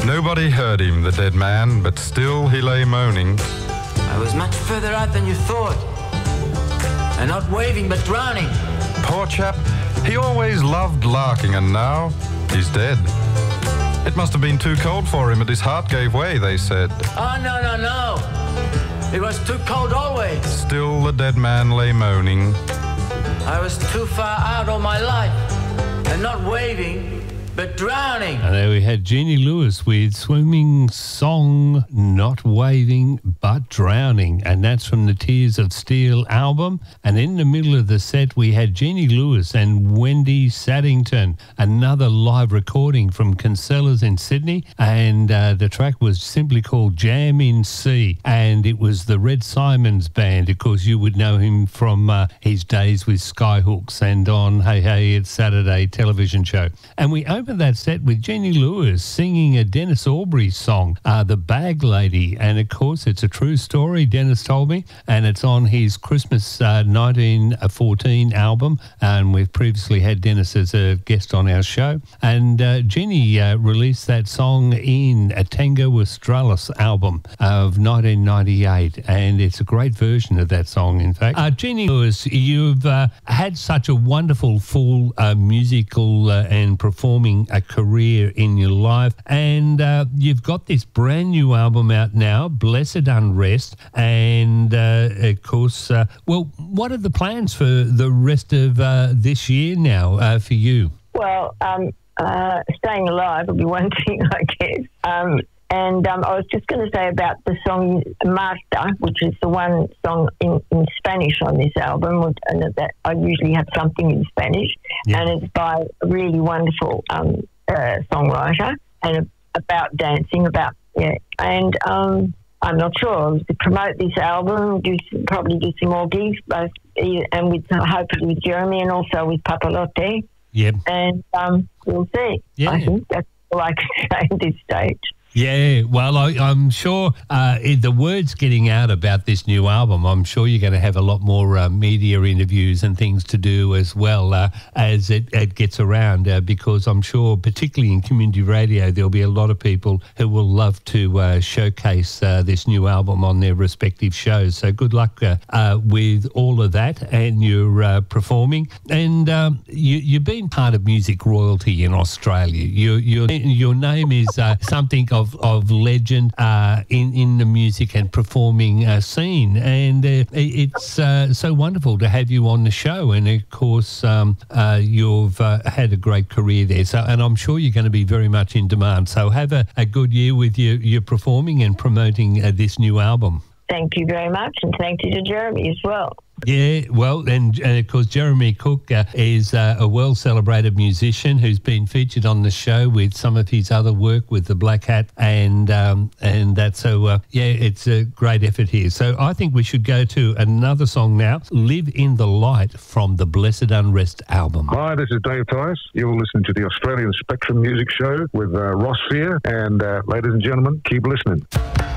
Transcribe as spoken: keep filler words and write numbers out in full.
Nobody heard him, the dead man, but still he lay moaning. I was much further out than you thought, and not waving but drowning. Poor chap, he always loved larking, and now he's dead. It must have been too cold for him, and his heart gave way, they said. Oh, no, no, no. It was too cold always. Still the dead man lay moaning. I was too far out all my life, and not waving but drowning. And there we had Jeannie Lewis with Swimming Song, Not Waving But Drowning. And that's from the Tears of Steel album. And in the middle of the set, we had Jeannie Lewis and Wendy Saddington, another live recording from Kinsella's in Sydney. And uh, the track was simply called Jam in C. And it was the Red Simons Band. Of course, you would know him from uh, his days with Skyhooks and on Hey Hey It's Saturday television show. And we opened that set with Jeannie Lewis singing a Dennis Aubrey song, uh, The Bag Lady. And of course, it's a true story, Dennis told me, and it's on his Christmas uh, nineteen fourteen album. And we've previously had Dennis as a guest on our show. And uh, Jeannie uh, released that song in a Tango Australis album of nineteen ninety-eight. And it's a great version of that song, in fact. Uh, Jeannie Lewis, you've uh, had such a wonderful full uh, musical uh, and performing a career in your life, and uh, you've got this brand new album out now, Blessed Unrest, and uh, of course, uh, well, what are the plans for the rest of uh, this year now uh, for you? Well, um, uh, staying alive will be one thing, I guess. Um, and um, I was just going to say about the song Marta, which is the one song in, in Spanish on this album, and that I usually have something in Spanish, yeah. And it's by a really wonderful um, uh, songwriter, and about dancing, about, yeah. And um, I'm not sure, to promote this album, do some, probably do some more gigs, both, and with hopefully with Jeremy and also with Papalote. Yep. And um, we'll see. Yeah. I think that's all I can say at this stage. Yeah, well, I, I'm sure uh, the word's getting out about this new album. I'm sure you're going to have a lot more uh, media interviews and things to do as well uh, as it, it gets around, uh, because I'm sure, particularly in community radio, there'll be a lot of people who will love to uh, showcase uh, this new album on their respective shows. So good luck uh, uh, with all of that, and your uh, performing. And um, you, you've been part of music royalty in Australia. You, your your name is uh, something of Of, of legend uh, in, in the music and performing uh, scene. And uh, it's uh, so wonderful to have you on the show. And of course, um, uh, you've uh, had a great career there. So, and I'm sure you're going to be very much in demand. So have a, a good year with your, your performing and promoting uh, this new album. Thank you very much. And thank you to Jeremy as well. Yeah, well, and, and of course, Jeremy Cook uh, is uh, a well-celebrated musician who's been featured on the show with some of his other work with the Black Hat, and um, and that. So, uh, yeah, it's a great effort here. So I think we should go to another song now, Live in the Light from the Blessed Unrest album. Hi, this is Dave Tice. You're listening to the Australian Spectrum Music Show with uh, Ross Fear, and uh, ladies and gentlemen, keep listening.